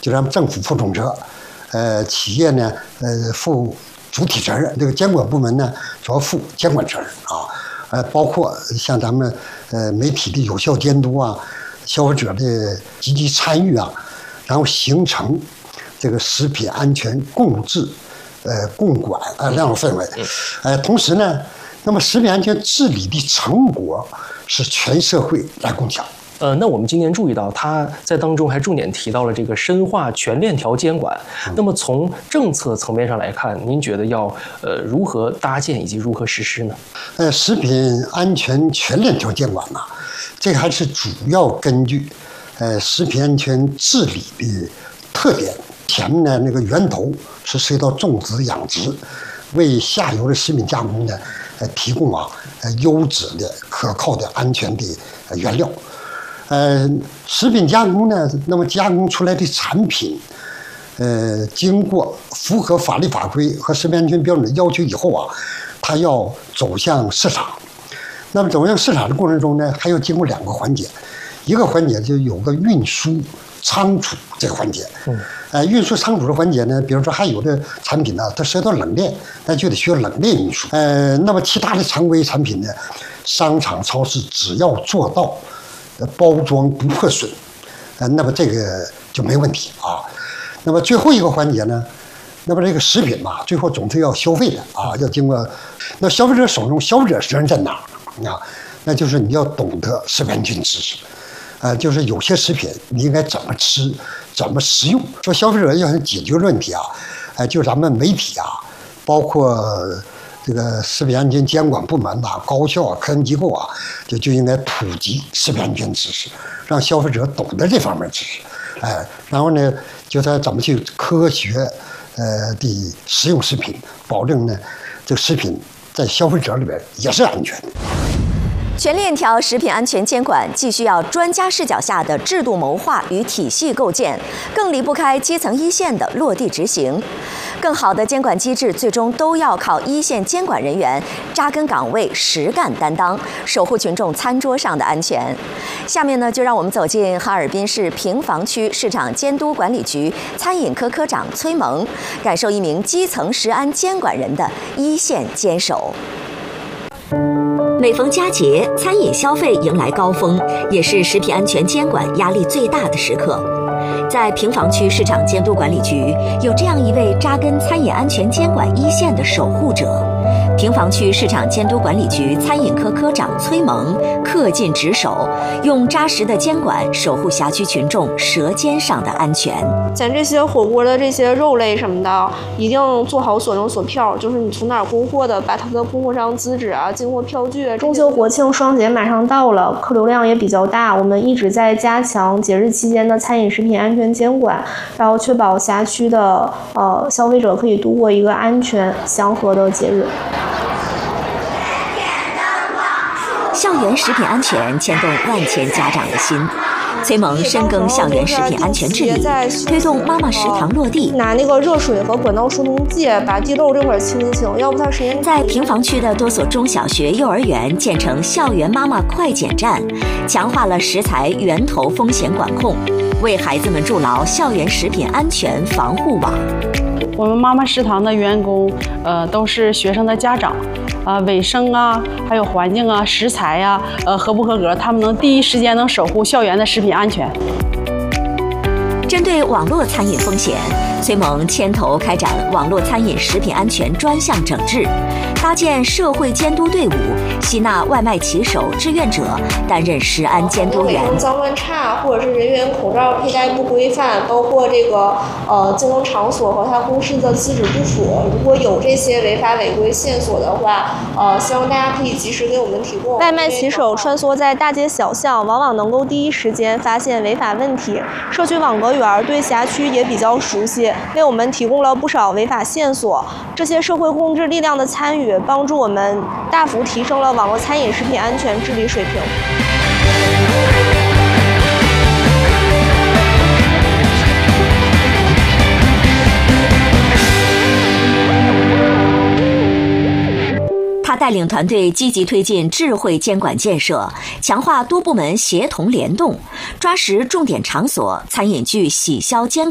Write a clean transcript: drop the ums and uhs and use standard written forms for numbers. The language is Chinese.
就咱们政府负重责，企业呢负主体责任，这个监管部门呢主要负监管责任啊，包括像咱们媒体的有效监督啊，消费者的积极参与啊，然后形成这个食品安全共治、共管两种氛围。同时呢，那么食品安全治理的成果是全社会来共享。 那我们今年注意到，他在当中还重点提到了这个深化全链条监管。那么从政策层面上来看，您觉得要如何搭建以及如何实施呢？ 食品安全全链条监管呢，这个还是主要根据食品安全治理的特点。前面呢那个源头是涉及到种植养殖，为下游的食品加工呢提供优质的、可靠的、安全的原料。食品加工呢，那么加工出来的产品，经过符合法律法规和食品安全标准的要求以后啊，它要走向市场。那么走向市场的过程中呢，还要经过2个环节，一个环节就有个运输仓储这个环节。运输仓储的环节呢，比如说还有的产品呢，它涉及到冷链，那就得需要冷链运输。那么其他的常规产品呢，商场、超市只要做到包装不破损，那么这个就没问题啊。那么最后一个环节呢，那么这个食品嘛，最后总是要消费的啊，要经过。那消费者手中，消费者责任在哪儿啊？那就是你要懂得食品安全知识，就是有些食品你应该怎么吃，怎么食用。说消费者要想解决问题啊，就是咱们媒体啊，包括这个食品安全监管部门呐、高校啊、科研机构啊，就应该普及食品安全知识，让消费者懂得这方面知识。然后呢，就他怎么去科学的食用食品，保证呢这个食品在消费者里边也是安全的。 全链条食品安全监管既需要专家视角下的制度谋划与体系构建，更离不开基层一线的落地执行。更好的监管机制，最终都要靠一线监管人员扎根岗位、实干担当，守护群众餐桌上的安全。下面呢，就让我们走进哈尔滨市平房区市场监督管理局餐饮科科长崔萌，感受一名基层食安监管人的一线坚守。每逢佳节，餐饮消费迎来高峰，也是食品安全监管压力最大的时刻。在平房区市场监督管理局，有这样一位扎根餐饮安全监管一线的守护者。平房区市场监督管理局餐饮科科长崔萌恪尽职守，用扎实的监管守护辖区群众舌尖上的安全。 咱这些火锅的这些肉类什么的，一定做好所证所票，就是你从哪儿供货的，把它的供货商资质啊、进货票据。中秋国庆双节马上到了，客流量也比较大，我们一直在加强节日期间的餐饮食品安全监管，然后确保辖区的消费者可以度过一个安全祥和的节日。 校园食品安全牵动万千家长的心。崔萌深耕校园食品安全治理，推动妈妈食堂落地， 拿那个热水和管道疏通剂把地漏这块清一清，要不它时间。 在平房区的多所中小学、幼儿园建成校园妈妈快检站，强化了食材源头风险管控，为孩子们筑牢校园食品安全防护网。 我们妈妈食堂的员工，都是学生的家长，卫生啊，还有环境啊、食材啊，合不合格，他们能第一时间能守护校园的食品安全。 针对网络餐饮风险，崔萌牵头开展网络餐饮食品安全专项整治，搭建社会监督队伍，吸纳外卖骑手、志愿者担任食安监督员。 脏乱差，或者是人员口罩佩戴不规范，包括这个经营场所和他公司的资质不符，如果有这些违法违规线索的话，希望大家可以及时给我们提供。外卖骑手穿梭在大街小巷，往往能够第一时间发现违法问题。社区网格员对辖区也比较熟悉，为我们提供了不少违法线索。这些社会公知力量的参与，帮助我们大幅提升了网络餐饮食品安全治理水平。 他带领团队积极推进智慧监管建设，强化多部门协同联动，抓实重点场所餐饮具洗消监